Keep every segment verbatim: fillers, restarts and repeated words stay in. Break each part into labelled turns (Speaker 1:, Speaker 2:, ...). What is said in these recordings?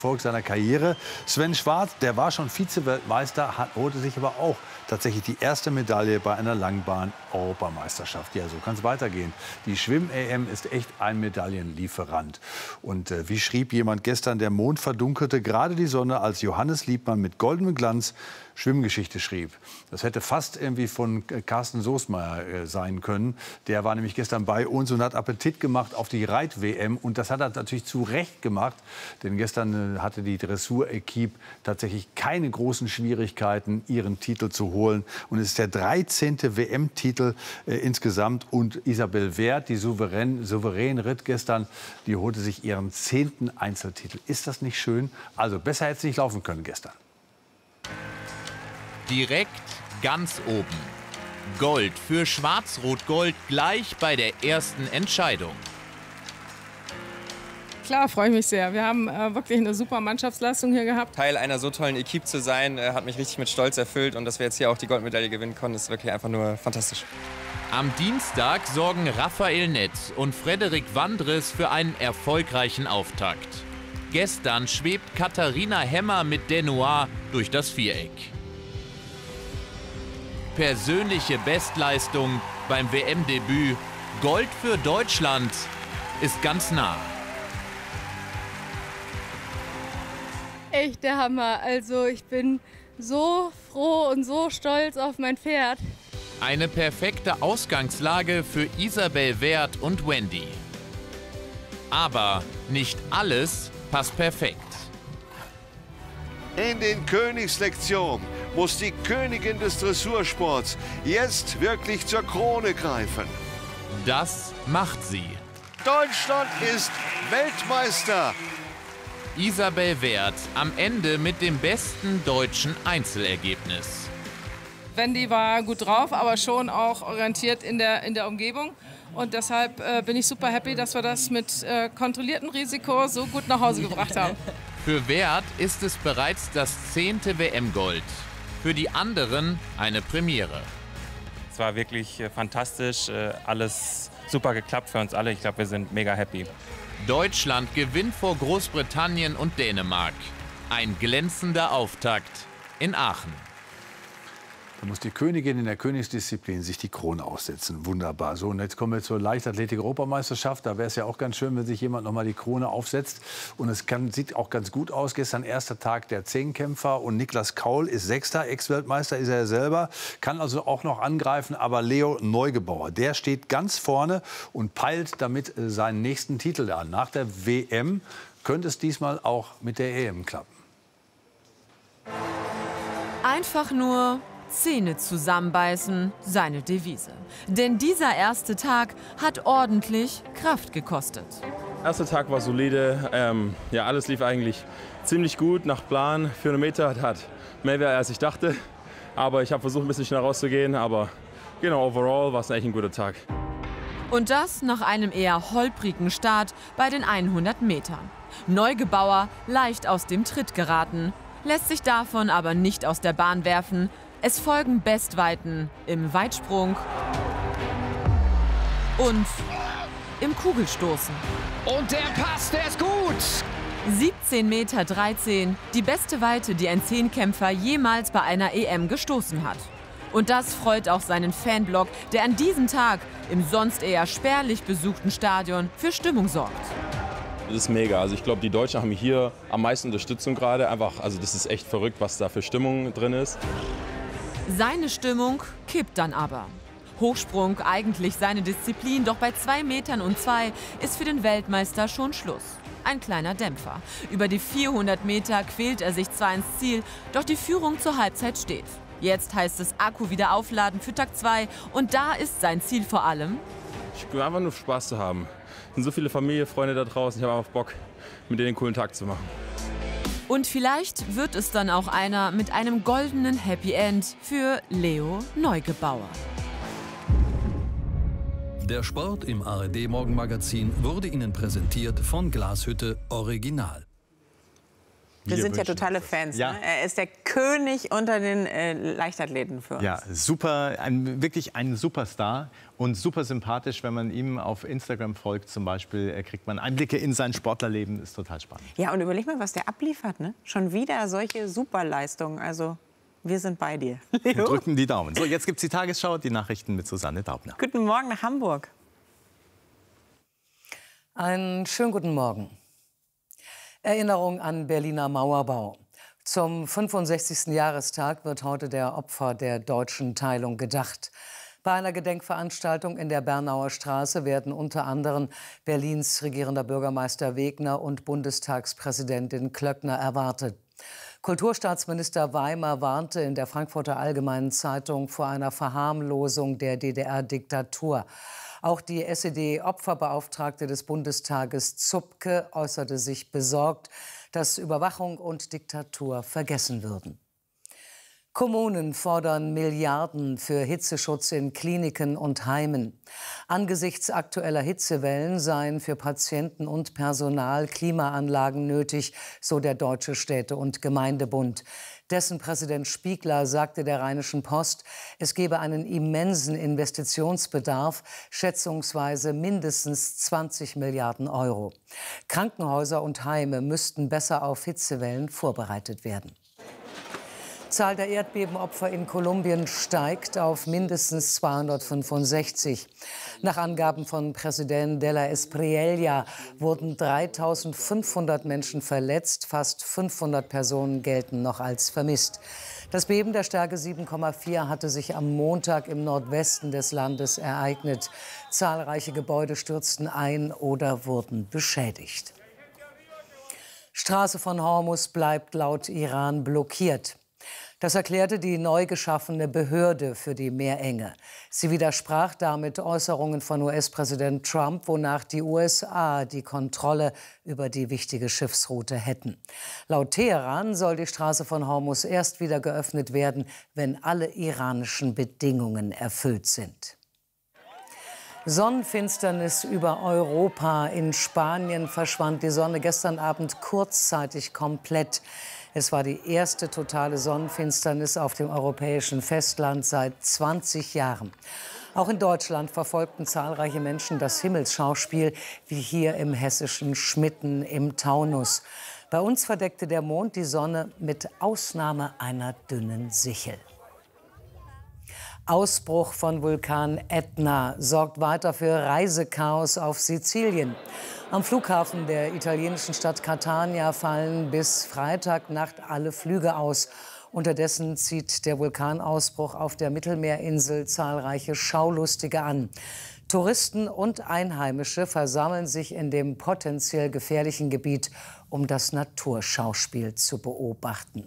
Speaker 1: Erfolg seiner Karriere. Sven Schwarz, der war schon Vize-Weltmeister, hat, holte sich aber auch tatsächlich die erste Medaille bei einer Langbahn-Europameisterschaft. Ja, so kann es weitergehen. Die Schwimm-E M ist echt ein Medaillenlieferant. Und äh, wie schrieb jemand gestern, der Mond verdunkelte gerade die Sonne, als Johannes Liebmann mit goldenem Glanz Schwimmgeschichte schrieb. Das hätte fast irgendwie von Carsten Soßmeier äh, sein können. Der war nämlich gestern bei uns und hat Appetit gemacht auf die Reit-W M. Und das hat er natürlich zu Recht gemacht, denn gestern äh, hatte die Dressur-Equipe tatsächlich keine großen Schwierigkeiten, ihren Titel zu holen. Und es ist der dreizehnte W M-Titel äh, insgesamt. Und Isabel Wert, die souverän, souverän ritt gestern, die holte sich ihren zehnten Einzeltitel. Ist das nicht schön? Also besser hätte es nicht laufen können gestern.
Speaker 2: Direkt ganz oben. Gold für Schwarz-Rot-Gold gleich bei der ersten Entscheidung.
Speaker 3: Klar, freue ich mich sehr. Wir haben äh, wirklich eine super Mannschaftsleistung hier gehabt.
Speaker 4: Teil einer so tollen Equipe zu sein, äh, hat mich richtig mit Stolz erfüllt. Und dass wir jetzt hier auch die Goldmedaille gewinnen konnten, ist wirklich einfach nur fantastisch.
Speaker 2: Am Dienstag sorgen Raphael Netz und Frederik Wandres für einen erfolgreichen Auftakt. Gestern schwebt Katharina Hemmer mit Denoir durch das Viereck. Persönliche Bestleistung beim W M-Debüt. Gold für Deutschland ist ganz nah.
Speaker 5: Echt der Hammer. Also ich bin so froh und so stolz auf mein Pferd.
Speaker 2: Eine perfekte Ausgangslage für Isabel Wert und Wendy. Aber nicht alles passt perfekt.
Speaker 6: In den Königslektionen muss die Königin des Dressursports jetzt wirklich zur Krone greifen.
Speaker 2: Das macht sie.
Speaker 6: Deutschland ist Weltmeister.
Speaker 2: Isabel Wert am Ende mit dem besten deutschen Einzelergebnis.
Speaker 3: Wendy war gut drauf, aber schon auch orientiert in der, in der Umgebung. Und deshalb äh, bin ich super happy, dass wir das mit äh, kontrolliertem Risiko so gut nach Hause gebracht haben.
Speaker 2: Für Wert ist es bereits das zehnte W M-Gold. Für die anderen eine Premiere.
Speaker 7: Es war wirklich äh, fantastisch, äh, alles super geklappt für uns alle. Ich glaube, wir sind mega happy.
Speaker 2: Deutschland gewinnt vor Großbritannien und Dänemark. Ein glänzender Auftakt in Aachen.
Speaker 1: Da muss die Königin in der Königsdisziplin sich die Krone aufsetzen. Wunderbar. So, und jetzt kommen wir zur Leichtathletik-Europameisterschaft. Da wäre es ja auch ganz schön, wenn sich jemand noch mal die Krone aufsetzt. Und es kann, sieht auch ganz gut aus. Gestern erster Tag der Zehnkämpfer. Und Niklas Kaul ist Sechster. Ex-Weltmeister ist er ja selber. Kann also auch noch angreifen. Aber Leo Neugebauer, der steht ganz vorne und peilt damit seinen nächsten Titel an. Nach der W M könnte es diesmal auch mit der E M klappen.
Speaker 8: Einfach nur Zähne zusammenbeißen, seine Devise. Denn dieser erste Tag hat ordentlich Kraft gekostet.
Speaker 9: Der erste Tag war solide. Ähm, ja, alles lief eigentlich ziemlich gut nach Plan. vierhundert Meter hat mehr wert, als ich dachte. Aber ich habe versucht, ein bisschen schnell rauszugehen. Aber genau, overall war es eigentlich ein guter Tag.
Speaker 8: Und das nach einem eher holprigen Start bei den hundert Metern. Neugebauer leicht aus dem Tritt geraten, lässt sich davon aber nicht aus der Bahn werfen. Es folgen Bestweiten im Weitsprung und im Kugelstoßen.
Speaker 10: Und der Pass, der ist gut!
Speaker 8: siebzehn Meter dreizehn, die beste Weite, die ein Zehnkämpfer jemals bei einer E M gestoßen hat. Und das freut auch seinen Fanblock, der an diesem Tag im sonst eher spärlich besuchten Stadion für Stimmung sorgt.
Speaker 9: Das ist mega. Also ich glaube, die Deutschen haben hier am meisten Unterstützung gerade. Einfach, also das ist echt verrückt, was da für Stimmung drin ist.
Speaker 8: Seine Stimmung kippt dann aber. Hochsprung, eigentlich seine Disziplin, doch bei zwei Metern und zwei ist für den Weltmeister schon Schluss. Ein kleiner Dämpfer. Über die vierhundert Meter quält er sich zwar ins Ziel, doch die Führung zur Halbzeit steht. Jetzt heißt es Akku wieder aufladen für Tag zwei und da ist sein Ziel vor allem:
Speaker 9: Ich will einfach nur Spaß zu haben. Es sind so viele Familie, Freunde da draußen, ich habe einfach Bock, mit denen einen coolen Tag zu machen.
Speaker 8: Und vielleicht wird es dann auch einer mit einem goldenen Happy End für Leo Neugebauer.
Speaker 11: Der Sport im A R D-Morgenmagazin wurde Ihnen präsentiert von Glashütte Original.
Speaker 12: Wir, wir sind ja totale Fans. Ja. Ne? Er ist der König unter den äh, Leichtathleten für uns.
Speaker 13: Ja, super, ein, wirklich ein Superstar und super sympathisch. Wenn man ihm auf Instagram folgt zum Beispiel, kriegt man Einblicke in sein Sportlerleben. Ist total spannend.
Speaker 12: Ja, und überleg mal, was der abliefert. Ne? Schon wieder solche Superleistungen. Also wir sind bei dir.
Speaker 13: Wir drücken die Daumen. So, jetzt gibt es die Tagesschau, die Nachrichten mit Susanne Daubner.
Speaker 12: Guten Morgen nach Hamburg.
Speaker 14: Einen schönen guten Morgen. Erinnerung an Berliner Mauerbau. Zum fünfundsechzigsten Jahrestag wird heute der Opfer der deutschen Teilung gedacht. Bei einer Gedenkveranstaltung in der Bernauer Straße werden unter anderem Berlins regierender Bürgermeister Wegner und Bundestagspräsidentin Klöckner erwartet. Kulturstaatsminister Weimer warnte in der Frankfurter Allgemeinen Zeitung vor einer Verharmlosung der D D R-Diktatur. Auch die S E D-Opferbeauftragte des Bundestages Zupke äußerte sich besorgt, dass Überwachung und Diktatur vergessen würden. Kommunen fordern Milliarden für Hitzeschutz in Kliniken und Heimen. Angesichts aktueller Hitzewellen seien für Patienten und Personal Klimaanlagen nötig, so der Deutsche Städte- und Gemeindebund. Dessen Präsident Spiegler sagte der Rheinischen Post, es gebe einen immensen Investitionsbedarf, schätzungsweise mindestens zwanzig Milliarden Euro. Krankenhäuser und Heime müssten besser auf Hitzewellen vorbereitet werden. Zahl der Erdbebenopfer in Kolumbien steigt auf mindestens zweihundertfünfundsechzig. Nach Angaben von Präsident de la Espriella wurden dreitausendfünfhundert Menschen verletzt, fast fünfhundert Personen gelten noch als vermisst. Das Beben der Stärke sieben Komma vier hatte sich am Montag im Nordwesten des Landes ereignet. Zahlreiche Gebäude stürzten ein oder wurden beschädigt. Straße von Hormuz bleibt laut Iran blockiert. Das erklärte die neu geschaffene Behörde für die Meerenge. Sie widersprach damit Äußerungen von U S-Präsident Trump, wonach die U S A die Kontrolle über die wichtige Schiffsroute hätten. Laut Teheran soll die Straße von Hormuz erst wieder geöffnet werden, wenn alle iranischen Bedingungen erfüllt sind. Sonnenfinsternis über Europa. In Spanien verschwand die Sonne gestern Abend kurzzeitig komplett. Es war die erste totale Sonnenfinsternis auf dem europäischen Festland seit zwanzig Jahren. Auch in Deutschland verfolgten zahlreiche Menschen das Himmelsschauspiel, wie hier im hessischen Schmitten im Taunus. Bei uns verdeckte der Mond die Sonne mit Ausnahme einer dünnen Sichel. Ausbruch von Vulkan Ätna sorgt weiter für Reisechaos auf Sizilien. Am Flughafen der italienischen Stadt Catania fallen bis Freitagnacht alle Flüge aus. Unterdessen zieht der Vulkanausbruch auf der Mittelmeerinsel zahlreiche Schaulustige an. Touristen und Einheimische versammeln sich in dem potenziell gefährlichen Gebiet, um das Naturschauspiel zu beobachten.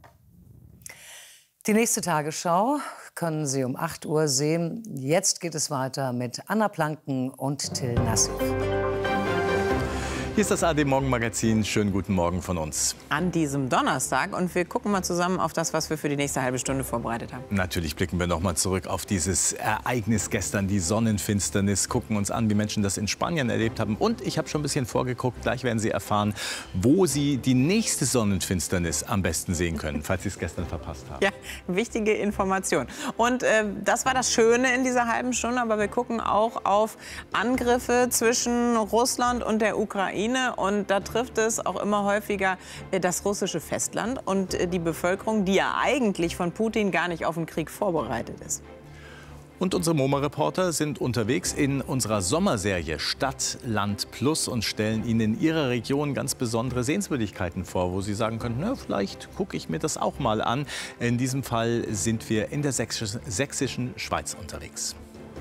Speaker 14: Die nächste Tagesschau können Sie um acht Uhr sehen. Jetzt geht es weiter mit Anna Planken und Till Nassif.
Speaker 13: Hier ist das A R D-Morgenmagazin. Schönen guten Morgen von uns.
Speaker 12: An diesem Donnerstag. Und wir gucken mal zusammen auf das, was wir für die nächste halbe Stunde vorbereitet haben.
Speaker 13: Natürlich blicken wir noch mal zurück auf dieses Ereignis gestern, die Sonnenfinsternis. Gucken uns an, wie Menschen das in Spanien erlebt haben. Und ich habe schon ein bisschen vorgeguckt. Gleich werden Sie erfahren, wo Sie die nächste Sonnenfinsternis am besten sehen können, falls Sie es gestern verpasst haben.
Speaker 12: Ja, wichtige Information. Und äh, das war das Schöne in dieser halben Stunde. Aber wir gucken auch auf Angriffe zwischen Russland und der Ukraine. Und da trifft es auch immer häufiger das russische Festland und die Bevölkerung, die ja eigentlich von Putin gar nicht auf den Krieg vorbereitet ist.
Speaker 13: Und unsere MoMA-Reporter sind unterwegs in unserer Sommerserie Stadt, Land, Plus und stellen Ihnen in Ihrer Region ganz besondere Sehenswürdigkeiten vor, wo Sie sagen können, na, vielleicht gucke ich mir das auch mal an. In diesem Fall sind wir in der sächsischen Schweiz unterwegs.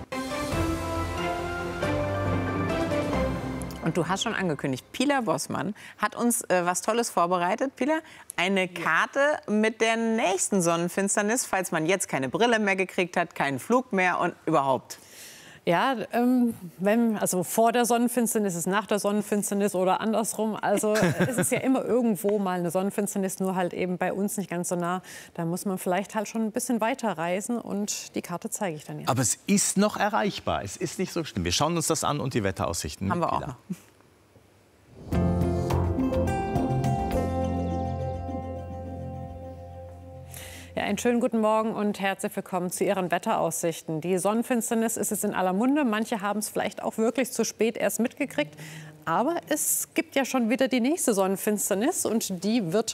Speaker 12: Und du hast schon angekündigt, Pilar Bossmann hat uns äh, was Tolles vorbereitet. Pilar, eine Karte mit der nächsten Sonnenfinsternis, falls man jetzt keine Brille mehr gekriegt hat, keinen Flug mehr und überhaupt.
Speaker 15: Ja, ähm, wenn, also vor der Sonnenfinsternis ist nach der Sonnenfinsternis oder andersrum. Also es ist ja immer irgendwo mal eine Sonnenfinsternis, nur halt eben bei uns nicht ganz so nah. Da muss man vielleicht halt schon ein bisschen weiter reisen und die Karte zeige ich dann jetzt.
Speaker 13: Aber es ist noch erreichbar, es ist nicht so schlimm. Wir schauen uns das an und die Wetteraussichten.
Speaker 12: Haben wir auch noch.
Speaker 15: Ja, einen schönen guten Morgen und herzlich willkommen zu Ihren Wetteraussichten. Die Sonnenfinsternis ist jetzt in aller Munde. Manche haben es vielleicht auch wirklich zu spät erst mitgekriegt. Aber es gibt ja schon wieder die nächste Sonnenfinsternis und die wird